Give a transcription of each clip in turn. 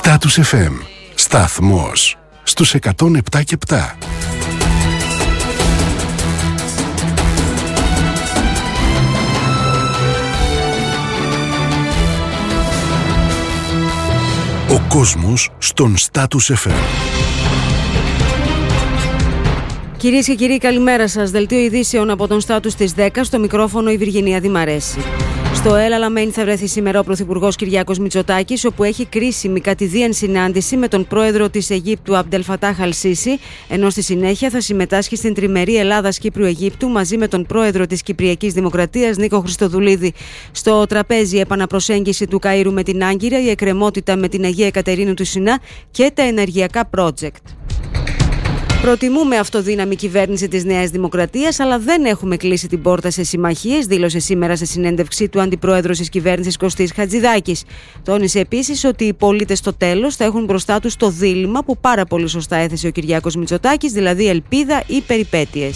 Status FM. Σταθμός στους 107,7. Ο κόσμος στον Status FM. Κυρίες και κύριοι, καλημέρα σας. Δελτίο ειδήσεων από τον Status της 10, στο μικρόφωνο η Βυργινία Δημαρέση. Στο El Alamein θα βρεθεί σήμερα ο Πρωθυπουργός Κυριάκος Μητσοτάκης, όπου έχει κρίσιμη κατηδίαν συνάντηση με τον πρόεδρο της Αιγύπτου Αμπντελ Φατάχ Αλ-Σίσι, ενώ στη συνέχεια θα συμμετάσχει στην τριμερή Ελλάδας-Κύπρου-Αιγύπτου μαζί με τον πρόεδρο της Κυπριακής Δημοκρατίας Νίκο Χριστοδουλίδη. Στο τραπέζι, η επαναπροσέγγιση του Καΐρου με την Άγκυρα, η εκκρεμότητα με την Αγία Εκατερίνου του Σινά και τα ενεργειακά project. Προτιμούμε αυτοδύναμη κυβέρνηση της Νέας Δημοκρατίας, αλλά δεν έχουμε κλείσει την πόρτα σε συμμαχίες, δήλωσε σήμερα σε συνέντευξή του αντιπρόεδρος της κυβέρνησης Κωστής Χατζηδάκης. Τόνισε επίσης ότι οι πολίτες στο τέλος θα έχουν μπροστά τους το δίλημμα που πάρα πολύ σωστά έθεσε ο Κυριάκος Μητσοτάκης, δηλαδή ελπίδα ή περιπέτειες.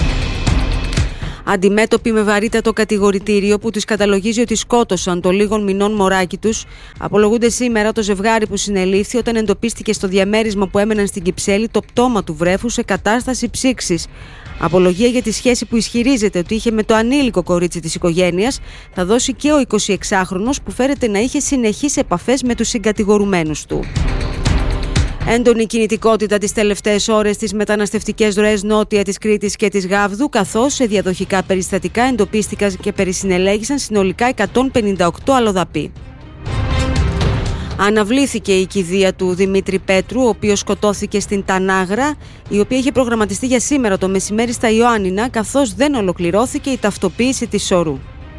Αντιμέτωποι με βαρύτατο κατηγορητήριο που τις καταλογίζει ότι σκότωσαν το λίγων μηνών μωράκι τους, απολογούνται σήμερα το ζευγάρι που συνελήφθη όταν εντοπίστηκε στο διαμέρισμα που έμεναν στην Κυψέλη το πτώμα του βρέφου σε κατάσταση ψήξης. Απολογία για τη σχέση που ισχυρίζεται ότι είχε με το ανήλικο κορίτσι της οικογένειας θα δώσει και ο 26χρονος που φέρεται να είχε συνεχείς επαφές με τους συγκατηγορουμένους του. Έντονη κινητικότητα τις τελευταίες ώρες στις μεταναστευτικές ροές νότια της Κρήτης και της Γάβδου, καθώς σε διαδοχικά περιστατικά εντοπίστηκαν και περισυνελέγησαν συνολικά 158 αλλοδαποί. Αναβλήθηκε η κηδεία του Δημήτρη Πέτρου, ο οποίος σκοτώθηκε στην Τανάγρα, η οποία είχε προγραμματιστεί για σήμερα το μεσημέρι στα Ιωάννινα, καθώς δεν ολοκληρώθηκε η ταυτοποίηση της σωρού.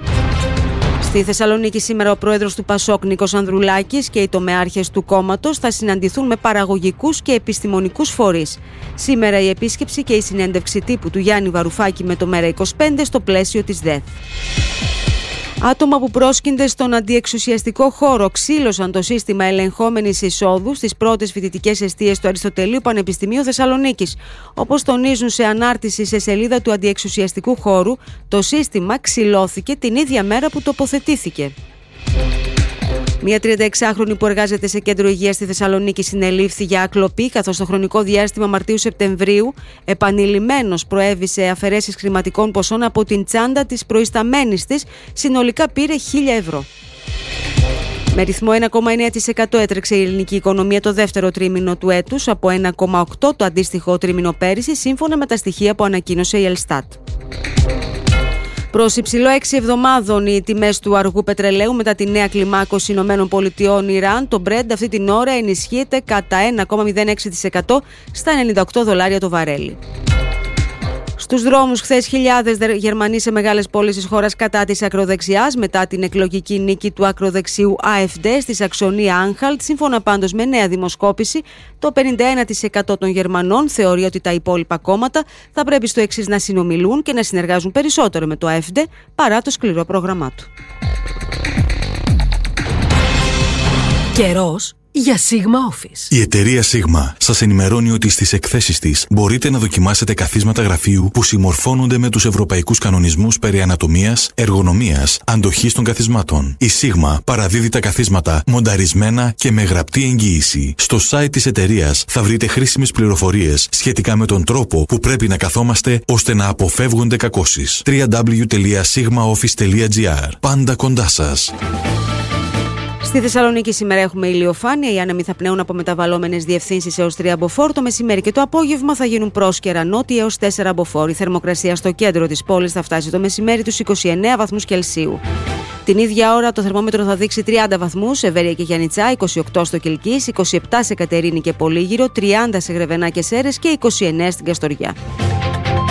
Στη Θεσσαλονίκη σήμερα ο πρόεδρος του Πασόκ Νίκος Ανδρουλάκης και οι τομεάρχες του κόμματος θα συναντηθούν με παραγωγικούς και επιστημονικούς φορείς. Σήμερα η επίσκεψη και η συνέντευξη τύπου του Γιάννη Βαρουφάκη με το ΜέΡΑ25 στο πλαίσιο της ΔΕΘ. Άτομα που πρόσκυνται στον αντιεξουσιαστικό χώρο ξύλωσαν το σύστημα ελεγχόμενης εισόδου στις πρώτες φοιτητικές εστίες του Αριστοτελείου Πανεπιστημίου Θεσσαλονίκης. Όπως τονίζουν σε ανάρτηση σε σελίδα του αντιεξουσιαστικού χώρου, το σύστημα ξυλώθηκε την ίδια μέρα που τοποθετήθηκε. Μια 36χρονη που εργάζεται σε κέντρο υγείας στη Θεσσαλονίκη συνελήφθη για ακλοπή, καθώς στο χρονικό διάστημα Μαρτίου-Σεπτεμβρίου επανειλημμένος προέβησε αφαιρέσεις χρηματικών ποσών από την τσάντα της προϊσταμένης της, συνολικά πήρε 1.000 ευρώ. Με ρυθμό 1,9% έτρεξε η ελληνική οικονομία το δεύτερο τρίμηνο του έτους, από 1,8% το αντίστοιχο τρίμηνο πέρυσι, σύμφωνα με τα στοιχεία που ανακοίνωσε η Ελστάτ. Προς υψηλό 6 εβδομάδων οι τιμές του αργού πετρελαίου μετά τη νέα κλιμάκωση ΗΠΑ-Ιράν, το Brent αυτή την ώρα ενισχύεται κατά 1,06% στα $98 το βαρέλι. Στους δρόμους χθες χιλιάδες Γερμανοί σε μεγάλες πόλεις της χώρας κατά της ακροδεξιάς μετά την εκλογική νίκη του ακροδεξιού AfD στη Σαξονία Άνχαλτ. Σύμφωνα πάντως με νέα δημοσκόπηση, το 51% των Γερμανών θεωρεί ότι τα υπόλοιπα κόμματα θα πρέπει στο εξής να συνομιλούν και να συνεργάζουν περισσότερο με το AfD παρά το σκληρό πρόγραμμά του. Καιρός για Sigma Office. Η εταιρεία Sigma σας ενημερώνει ότι στις εκθέσεις της μπορείτε να δοκιμάσετε καθίσματα γραφείου που συμμορφώνονται με τους ευρωπαϊκούς κανονισμούς περί ανατομίας, εργονομίας, αντοχής των καθισμάτων. Η Sigma παραδίδει τα καθίσματα μονταρισμένα και με γραπτή εγγύηση. Στο site της εταιρείας θα βρείτε χρήσιμες πληροφορίες σχετικά με τον τρόπο που πρέπει να καθόμαστε ώστε να αποφεύγονται κακώσεις. www.sigmaoffice.gr. Πάντα κοντά σας. Στη Θεσσαλονίκη σήμερα έχουμε ηλιοφάνεια, οι άνεμοι θα πνέουν από μεταβαλλόμενες διευθύνσεις έως 3 μποφόρ. Το μεσημέρι και το απόγευμα θα γίνουν πρόσκαιρα νότια έως 4 μποφόρ. Η θερμοκρασία στο κέντρο της πόλης θα φτάσει το μεσημέρι τους 29 βαθμούς Κελσίου. Την ίδια ώρα το θερμόμετρο θα δείξει 30 βαθμούς σε Βέρεια και Γιαννιτσά, 28 στο Κιλκής, 27 σε Κατερίνη και Πολύγυρο, 30 σε Γρεβενά και Σέρρες και 29 στην Καστοριά.